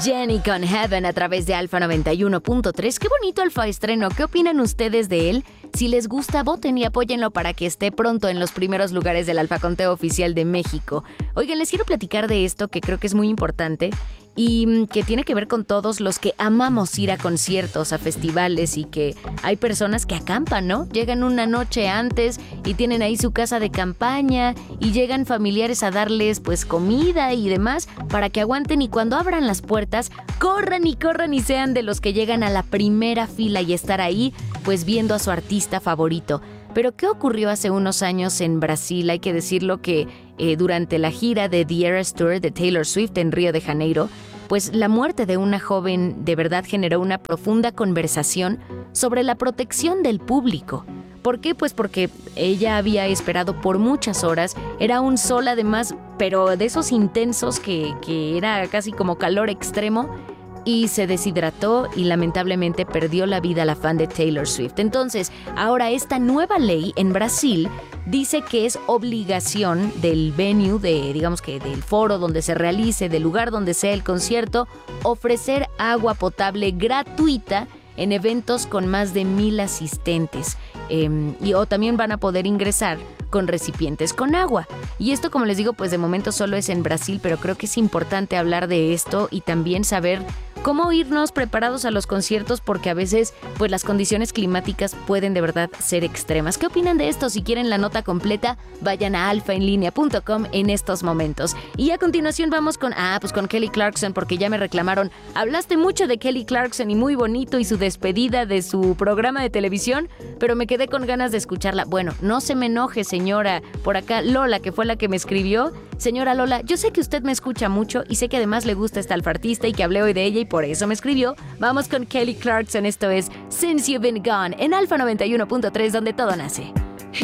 Jenny con Heaven a través de Alfa 91.3. Qué bonito Alfa estreno. ¿Qué opinan ustedes de él? Si les gusta, voten y apóyenlo para que esté pronto en los primeros lugares del Alfa Conteo Oficial de México. Oigan, les quiero platicar de esto que creo que es muy importante y que tiene que ver con todos los que amamos ir a conciertos, a festivales, y que hay personas que acampan, ¿no? Llegan una noche antes y tienen ahí su casa de campaña y llegan familiares a darles pues comida y demás para que aguanten, y cuando abran las puertas corran y sean de los que llegan a la primera fila y estar ahí pues viendo a su artista favorito. Pero ¿qué ocurrió hace unos años en Brasil? Hay que decirlo que durante la gira de The Eras Tour de Taylor Swift en Río de Janeiro, pues la muerte de una joven de verdad generó una profunda conversación sobre la protección del público. ¿Por qué? Pues porque ella había esperado por muchas horas, era un sol además, pero de esos intensos que era casi como calor extremo, y se deshidrató y lamentablemente perdió la vida la fan de Taylor Swift. Entonces, ahora esta nueva ley en Brasil dice que es obligación del venue, digamos que del foro donde se realice, del lugar donde sea el concierto, ofrecer agua potable gratuita en eventos con más de 1,000 asistentes. O también van a poder ingresar con recipientes con agua. Y esto, como les digo, pues de momento solo es en Brasil, pero creo que es importante hablar de esto y también saber cómo irnos preparados a los conciertos, porque a veces pues las condiciones climáticas pueden de verdad ser extremas. ¿Qué opinan de esto? Si quieren la nota completa, vayan a alfaenlinea.com en estos momentos. Y a continuación vamos con Kelly Clarkson, porque ya me reclamaron. Hablaste mucho de Kelly Clarkson y muy bonito y su despedida de su programa de televisión, pero me quedé con ganas de escucharla. Bueno, no se me enoje, señora. Por acá Lola, que fue la que me escribió. Señora Lola, yo sé que usted me escucha mucho y sé que además le gusta esta alfartista y que hablé hoy de ella y por eso me escribió. Vamos con Kelly Clarkson, esto es Since You've Been Gone en Alfa 91.3, donde todo nace.